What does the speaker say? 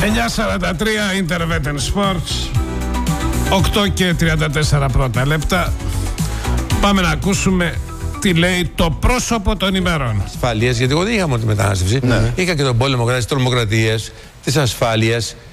9:43 Interveten Sports, 8 και 34 πρώτα λεπτά. Πάμε να ακούσουμε τι λέει το πρόσωπο των ημερών. Ασφάλειας, γιατί εγώ δεν είχα μόνο τη μετανάστευση. Είχα και τον πόλεμο κατά της τρομοκρατίας, της ασφάλειας.